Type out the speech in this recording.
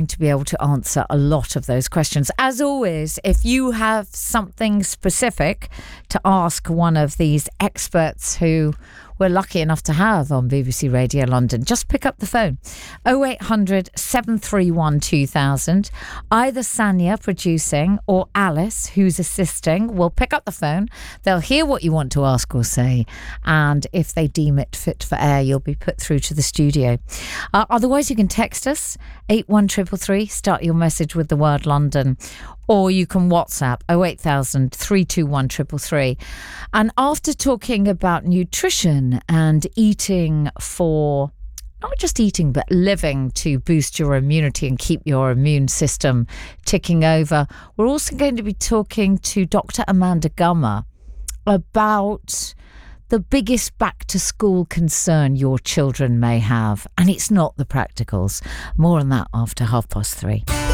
going to be able to answer a lot of those questions. As always, if you have something specific to ask one of these experts who we're lucky enough to have on BBC Radio London, just pick up the phone. 0800 731 2000. Either Sanya, producing, or Alice, who's assisting, will pick up the phone. They'll hear what you want to ask or say, and if they deem it fit for air, you'll be put through to the studio. Otherwise, you can text us 81333. Start your message with the word London, or you can WhatsApp 08000 321 333. And after talking about nutrition and eating for, not just eating, but living to boost your immunity and keep your immune system ticking over, we're also going to be talking to Dr. Amanda Gummer about the biggest back-to-school concern your children may have. And it's not the practicals. More on that after 3:30.